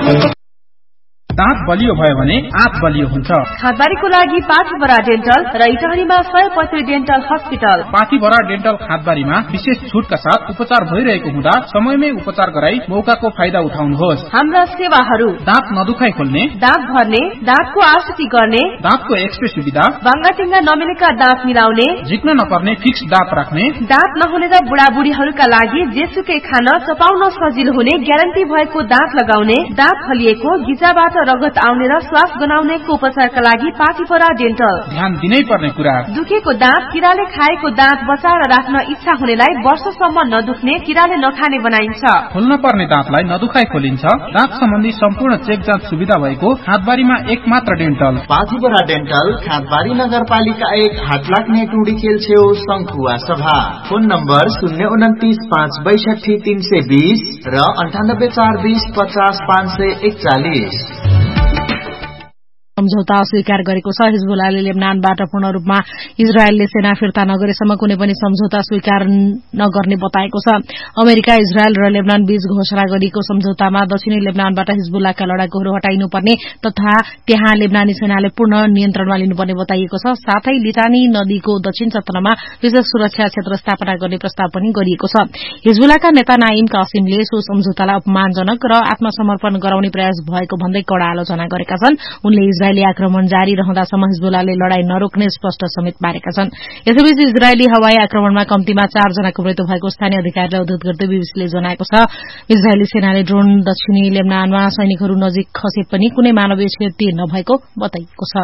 दाँत बलियो भयो भने आँत बलियो हुन्छ। खादबारीको लागि पाथीभरा डेन्टल र इटहरीमा 100% डेन्टल हस्पिटल। पाथीभरा डेन्टल खादबारीमा विशेष छुटका साथ उपचार भइरहेको हुँदा समयमै उपचार गराई मौकाको फाइदा उठाउनुहोस्। हाम्रा सेवाहरू दाँत नदुखाइ खोल्ने, दाँत भर्ने, दाँतको आकृति गर्ने, दाँतको एक्सरे सुविधा, बाङ्गाटिङ्गा नमिलेका दाँत मिलाउने, झिक्न नपर्ने फिक्स दाँत राख्ने, दाँत नहुने र बुढाबुढीहरूका लागि जेसुकै खान चपाउन सजिलो हुने ग्यारेन्टी भएको दाँत लगाउने, दाँत फलिएको, गिजाबाट रगत आउने र श्वास गनाउनेको उपचारका लागि पाथीभरा डेन्टल। ध्यान दिनै पर्ने कुरा, दुखेको दाँत, किराले खाएको दाँत बचाएर राख्न इच्छा हुनेलाई वर्षसम्म नदुख्ने, किराले नखाने बनाइन्छ। खोल्न पर्ने दाँतलाई नदुखाइ खोलिन्छ। दाँत सम्बन्धी सम्पूर्ण चेक जाँच सुविधा भएको खादबारीमा एकमात्र डेन्टल। पाथीभरा डेन्टल, खादबारी नगरपालिका 1, हाटलाग्ने टुडी खेल छेउ, शंखुवा सभा। फोन नम्बर 029 562 320 र 98 420 50 541। सम्झौता स्वीकार गरेको छ। हिजबुल्लाहले लेबनानबाट पूर्ण रूपमा इजरायलले सेना फिर्ता नगरेसम्म कुनै पनि सम्झौता स्वीकार नगर्ने बताएको छ। अमेरिका, इजरायल र लेबनान बीच घोषणा गरिएको सम्झौतामा दक्षिणी लेबनानबाट हिजबुल्लाका लडाकुहरू हटाइनुपर्ने तथा त्यहाँ लेबनानी सेनाले पूर्ण नियन्त्रणमा लिनुपर्ने बताइएको छ। साथै लिटानी नदीको दक्षिण सतहमा विशेष सुरक्षा क्षेत्र स्थापना गर्ने प्रस्ताव पनि गरिएको छ। हिजबुल्लाका नेता नाइम कासिमले सो सम्झौतालाई अपमानजनक र आत्मसमर्पण गराउने प्रयास भएको भन्दै कड़ा आलोचना गरेका छन्। उनले इजरायली आक्रमण जारी रहँदासम्म हिजबुल्लाहले लडाई नरोक्ने स्पष्ट समेत पारेका छन्। यसैबीच इजरायली हवाई आक्रमणमा कम्तीमा 4 जनाको मृत्यु भएको स्थानीय अधिकारीलाई उद्धृत गर्दै बीबीसीले जनाएको छ। इजरायली सेनाले ड्रोन दक्षिणी लेबनानमा सैनिकहरू नजिक खसे पनि कुनै मानवीय क्षति नभएको बताइएको छ।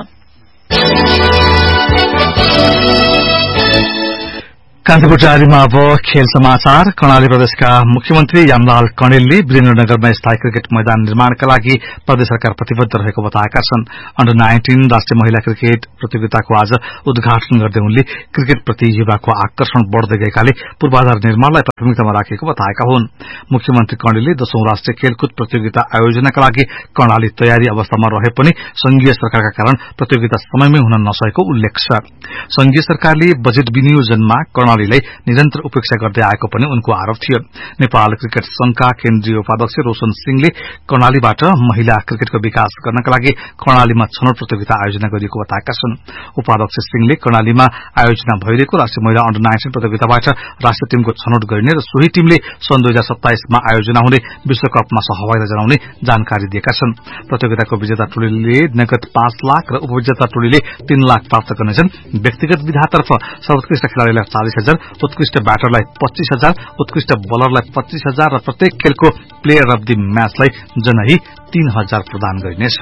कान्तिपुर टारीमा अब खेल समाचार। कर्णाली प्रदेशका मुख्यमन्त्री यामलाल कणेलले वीरेन्द्रनगरमा स्थायी क्रिकेट मैदान निर्माणका लागि प्रदेश सरकार प्रतिबद्ध रहेको बताएका छन्। अन्डर 19 राष्ट्रिय महिला क्रिकेट प्रतियोगिताको आज उद्घाटन गर्दै उनले क्रिकेटप्रति युवाको आकर्षण बढ़दै गएकाले पूर्वाधार निर्माणलाई प्राथमिकतामा राखेको बताएका हुन्। मुख्यमन्त्री कणेलले 10औं राष्ट्रिय खेलकुद प्रतियोगिता आयोजनाका लागि कर्णाली तयारी अवस्थामा रहे पनि संघीय सरकारका कारण प्रतियोगिता समयमै हुन नसकेको उल्लेख छ। संघीय सरकारले बजेट विनियोजनमा कर्णालीलाई निरन्तर उपेक्षा गर्दै आएको पनि उनको आरोप थियो। नेपाल क्रिकेट संघका केन्द्रीय उपाध्यक्ष रोशन सिंहले कर्णालीबाट महिला क्रिकेटको विकास गर्नका लागि कर्णालीमा छनौट प्रतियोगिता आयोजना गरिएको बताएका छन्। उपाध्यक्ष सिंहले कर्णालीमा आयोजना भइरहेको राष्ट्रिय महिला अन्डर 19 प्रतियोगिताबाट राष्ट्रिय टीमको छनौट गरिने र सोही टीमले सन् 2027 मा आयोजना हुने विश्वकपमा सहभागिता जनाउने जानकारी दिएका छन्। प्रतियोगिताको विजेता टोलीले नगद 5 लाख र उपविजेता टोलीले 3 लाख प्राप्त गर्नेछन्। व्यक्तिगत विधातर्फ सर्वोत्कृष्ट खेलाड़ीलाई 40,000, उत्कृष्ट ब्याटरलाई 25,000, उत्कृष्ट बलरलाई 25,000 र प्रत्येक खेलको प्लेयर अफ द म्याचलाई जनही 3,000 प्रदान गरिनेछ।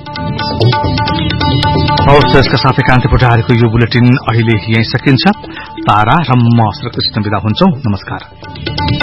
यसका साथै कान्तिपुर टारीको यो बुलेटिन अहिले यही सकिन्छ। तारा र म श्रीकृष्ण बिदा हुन्छौं। नमस्कार।